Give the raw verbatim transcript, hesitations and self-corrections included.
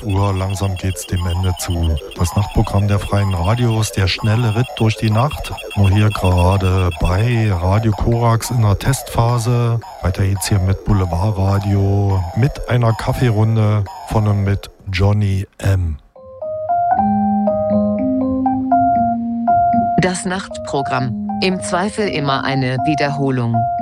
Uhr, langsam geht's dem Ende zu. Das Nachtprogramm der Freien Radios, der schnelle Ritt durch die Nacht. Nur hier gerade bei Radio Korax in der Testphase. Weiter geht's hier mit Boulevardradio, mit einer Kaffeerunde von und mit Johnny M. Das Nachtprogramm. Im Zweifel immer eine Wiederholung.